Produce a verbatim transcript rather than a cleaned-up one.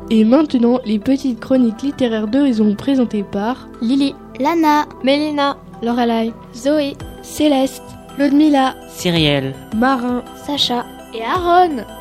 Et maintenant, les petites chroniques littéraires d'Horizon présentées par Lily, Lana, Mélina, Lorelai, Zoé, Céleste, Ludmila, Cyrielle, Marin, Sacha et Aaron.